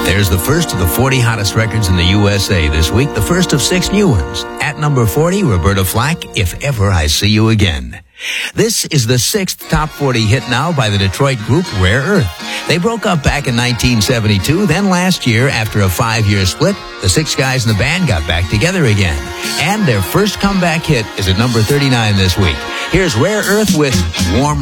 There's the first of the 40 hottest records in the USA this week, the first of 6 new ones. At number 40, Roberta Flack, If Ever I See You Again. This is the 6th top 40 hit now by the Detroit group Rare Earth. They broke up back in 1972. Then last year, after a 5-year split, the 6 guys in the band got back together again. And their first comeback hit is at number 39 this week. Here's Rare Earth with Warm